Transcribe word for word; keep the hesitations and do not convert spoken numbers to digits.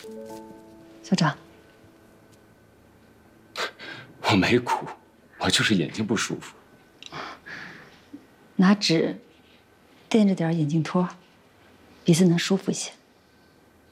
所长， 我没哭，我就是眼睛不舒服。 拿纸垫着点眼镜托，鼻子能舒服一些。